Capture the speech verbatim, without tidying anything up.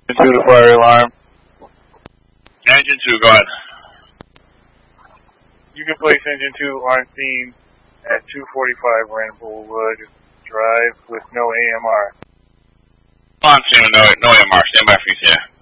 Engine two to fire alarm. Engine two, go ahead. You can place engine two on scene at two forty-five Ramblewood Drive with no A M R. On scene with no, no A M R. Stand by for you, yeah.